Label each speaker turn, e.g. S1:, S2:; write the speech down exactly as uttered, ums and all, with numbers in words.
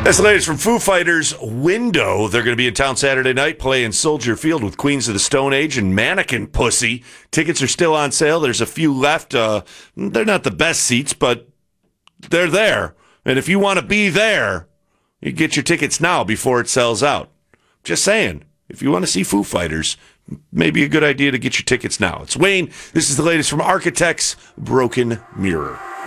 S1: That's the latest from Foo Fighters' Window. They're going to be in town Saturday night playing Soldier Field with Queens of the Stone Age and Mannequin Pussy. Tickets are still on sale. There's a few left. Uh, they're not the best seats, but they're there. And if you want to be there, you get your tickets now before it sells out. Just saying, if you want to see Foo Fighters, maybe a good idea to get your tickets now. It's Wayne. This is the latest from Architects Broken Mirror.